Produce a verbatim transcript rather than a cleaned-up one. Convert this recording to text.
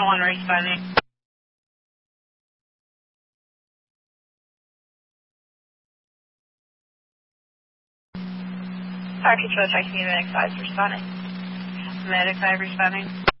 seven one responding. Fire Control, Taxi Medic five responding. Medic five responding.